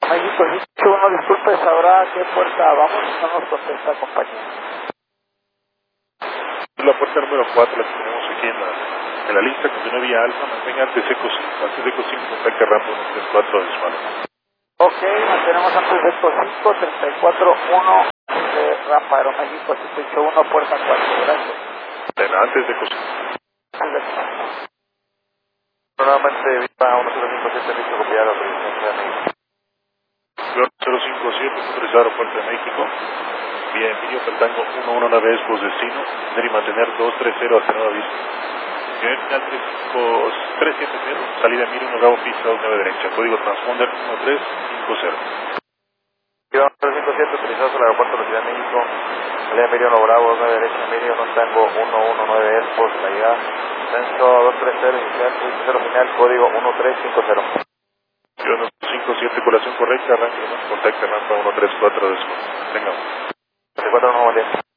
México 1, disculpe, sabrá qué puerta vamos, no nos contesta compañía. La puerta número 4 la tenemos aquí en la lista, continúa vía alfa, mantenga antes eco 5, contacte rampa 134 de suelo. Ok, mantenemos antes de eco 5, 34-1 de rampa Aeroméxico 1, puerta 4, gracias. Antes de eco 5. Nuevamente, Viva 1057, listo, copiar la autorización de México. 057, autorizado Aeropuerto de México. Vía Emilio Peltango 119 es voz destino. Tener y mantener 230 hasta nueva vista. Nivel final 370, salida Emilio 1 Bravo pista 29 derecha. Código transponder 1350. Viva 1057, autorizados al aeropuerto de la Ciudad de México. Salida Emilio 1 Bravo 29 derecha, Emilio no tango 119 es voz la llegada. Censo 230 inicial, 0 final, código 1350. Yo 157, circulación correcta, arranque, contacte rampa 134 de suelo. Tengamos. 34 no, buen día.